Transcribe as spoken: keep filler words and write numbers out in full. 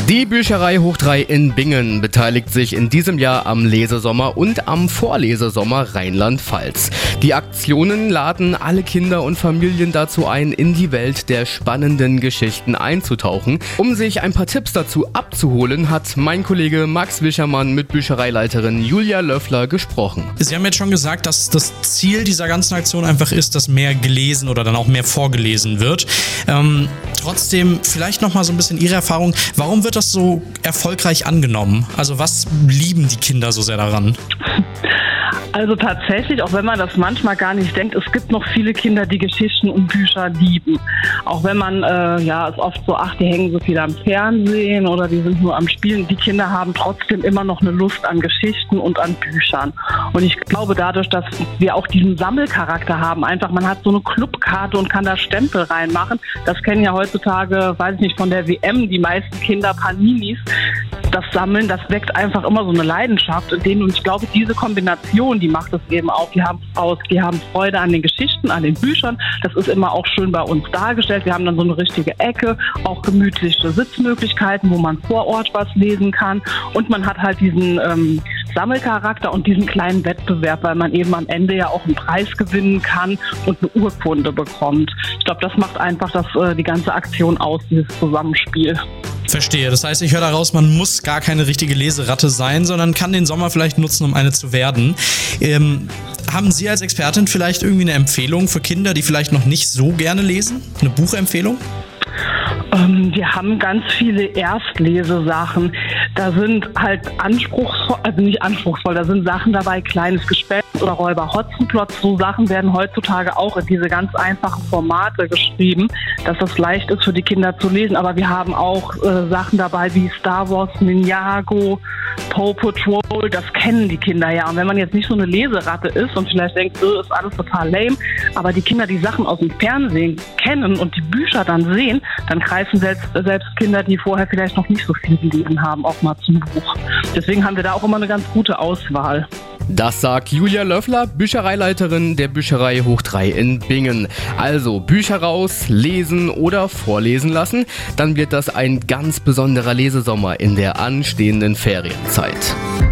Die Bücherei Hoch drei in Bingen beteiligt sich in diesem Jahr am Lesesommer und am Vorlesesommer Rheinland-Pfalz. Die Aktionen laden alle Kinder und Familien dazu ein, in die Welt der spannenden Geschichten einzutauchen. Um sich ein paar Tipps dazu abzuholen, hat mein Kollege Max Wischermann mit Büchereileiterin Julia Löffler gesprochen. Sie haben jetzt schon gesagt, dass das Ziel dieser ganzen Aktion einfach ist, dass mehr gelesen oder dann auch mehr vorgelesen wird. Ähm, trotzdem vielleicht noch mal so ein bisschen Ihre Erfahrung. Warum wird das so erfolgreich angenommen? Also was lieben die Kinder so sehr daran? Also tatsächlich, auch wenn man das manchmal gar nicht denkt, es gibt noch viele Kinder, die Geschichten und Bücher lieben. Auch wenn man, äh, ja, ist oft so, ach, die hängen so viel am Fernsehen oder die sind nur am Spielen. Die Kinder haben trotzdem immer noch eine Lust an Geschichten und an Büchern. Und ich glaube, dadurch, dass wir auch diesen Sammelcharakter haben, einfach, man hat so eine Clubkarte und kann da Stempel reinmachen. Das kennen ja heutzutage, weiß ich nicht, von der W M, die meisten Kinder Paninis. Das Sammeln, das weckt einfach immer so eine Leidenschaft in denen. Und ich glaube, diese Kombination, die macht es eben auch. Die haben aus, die haben Freude an den Geschichten, an den Büchern. Das ist immer auch schön bei uns dargestellt. Wir haben dann so eine richtige Ecke, auch gemütliche Sitzmöglichkeiten, wo man vor Ort was lesen kann. Und man hat halt diesen ähm, Sammelcharakter und diesen kleinen Wettbewerb, weil man eben am Ende ja auch einen Preis gewinnen kann und eine Urkunde bekommt. Ich glaube, das macht einfach das, äh, die ganze Aktion aus, dieses Zusammenspiel. Verstehe. Das heißt, ich höre daraus, man muss gar keine richtige Leseratte sein, sondern kann den Sommer vielleicht nutzen, um eine zu werden. Ähm, haben Sie als Expertin vielleicht irgendwie eine Empfehlung für Kinder, die vielleicht noch nicht so gerne lesen? Eine Buchempfehlung? Ähm, wir haben ganz viele Erstlesesachen. Da sind halt anspruchsvoll, also nicht anspruchsvoll, da sind Sachen dabei, Kleines Gespenst oder Räuber Hotzenplotz. So Sachen werden heutzutage auch in diese ganz einfachen Formate geschrieben, dass das leicht ist für die Kinder zu lesen. Aber wir haben auch äh, Sachen dabei wie Star Wars, Ninjago, Paw Patrol, das kennen die Kinder ja. Und wenn man jetzt nicht so eine Leseratte ist und vielleicht denkt, oh, ist alles total lame, aber die Kinder die Sachen aus dem Fernsehen kennen und die Bücher dann sehen, dann greifen selbst, selbst Kinder, die vorher vielleicht noch nicht so viel gelesen haben, auch mal zum Buch. Deswegen haben wir da auch immer eine ganz gute Auswahl. Das sagt Julia Löffler, Büchereileiterin der Bücherei Hoch drei in Bingen. Also Bücher raus, lesen oder vorlesen lassen, dann wird das ein ganz besonderer Lesesommer in der anstehenden Ferienzeit.